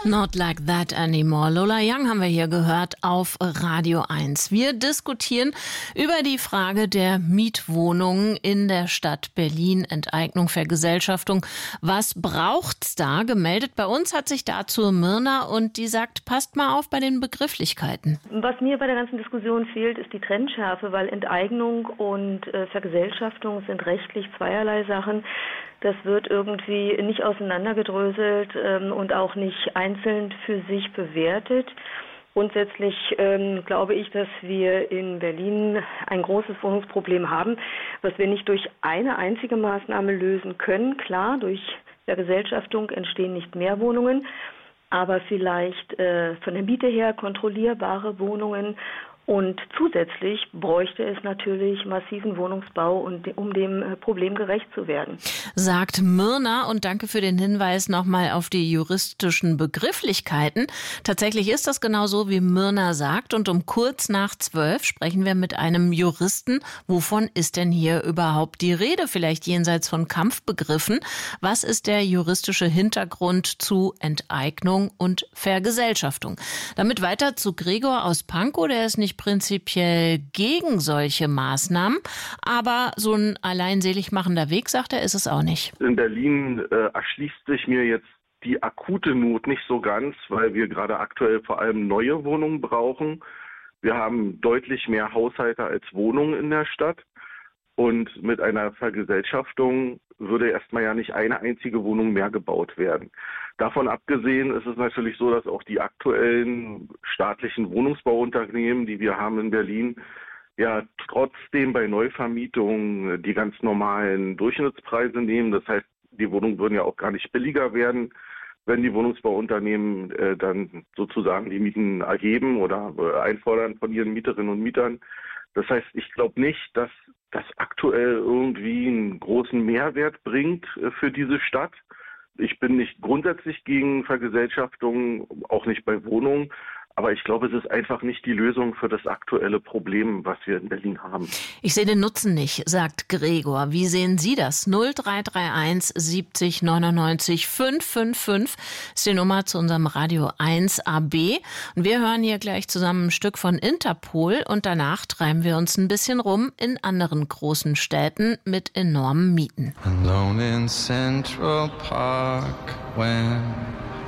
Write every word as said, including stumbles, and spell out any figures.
Not Like That Anymore. Lola Young haben wir hier gehört auf Radio eins. Wir diskutieren über die Frage der Mietwohnungen in der Stadt Berlin. Enteignung, Vergesellschaftung. Was braucht's da? Gemeldet bei uns hat sich dazu Myrna und die sagt, passt mal auf bei den Begrifflichkeiten. Was mir bei der ganzen Diskussion fehlt, ist die Trennschärfe, weil Enteignung und äh, Vergesellschaftung sind rechtlich zweierlei Sachen. Das wird irgendwie nicht auseinandergedröselt ähm, und auch nicht einzeln für sich bewertet. Grundsätzlich ähm, glaube ich, dass wir in Berlin ein großes Wohnungsproblem haben, was wir nicht durch eine einzige Maßnahme lösen können. Klar, durch Vergesellschaftung entstehen nicht mehr Wohnungen, aber vielleicht äh, von der Miete her kontrollierbare Wohnungen. Und zusätzlich bräuchte es natürlich massiven Wohnungsbau, um dem Problem gerecht zu werden. Sagt Myrna, und danke für den Hinweis nochmal auf die juristischen Begrifflichkeiten. Tatsächlich ist das genau so, wie Myrna sagt. Und um kurz nach zwölf sprechen wir mit einem Juristen. Wovon ist denn hier überhaupt die Rede? Vielleicht jenseits von Kampfbegriffen. Was ist der juristische Hintergrund zu Enteignung und Vergesellschaftung? Damit weiter zu Gregor aus Pankow, der ist nicht prinzipiell gegen solche Maßnahmen, aber so ein alleinselig machender Weg, sagt er, ist es auch nicht. In Berlin äh, erschließt sich mir jetzt die akute Not nicht so ganz, weil wir gerade aktuell vor allem neue Wohnungen brauchen. Wir haben deutlich mehr Haushalte als Wohnungen in der Stadt und mit einer Vergesellschaftung würde erstmal ja nicht eine einzige Wohnung mehr gebaut werden. Davon abgesehen ist es natürlich so, dass auch die aktuellen staatlichen Wohnungsbauunternehmen, die wir haben in Berlin, ja trotzdem bei Neuvermietungen die ganz normalen Durchschnittspreise nehmen. Das heißt, die Wohnungen würden ja auch gar nicht billiger werden, wenn die Wohnungsbauunternehmen äh, dann sozusagen die Mieten erheben oder äh, einfordern von ihren Mieterinnen und Mietern. Das heißt, ich glaube nicht, dass das aktuell irgendwie einen großen Mehrwert bringt äh, für diese Stadt. Ich bin nicht grundsätzlich gegen Vergesellschaftung, auch nicht bei Wohnungen. Aber ich glaube, es ist einfach nicht die Lösung für das aktuelle Problem, was wir in Berlin haben. Ich sehe den Nutzen nicht, sagt Gregor. Wie sehen Sie das? null drei drei eins siebzig neunundneunzig fünfhundertfünfundfünfzig ist die Nummer zu unserem Radio eins A B. Und wir hören hier gleich zusammen ein Stück von Interpol und danach treiben wir uns ein bisschen rum in anderen großen Städten mit enormen Mieten. Alone in Central Park when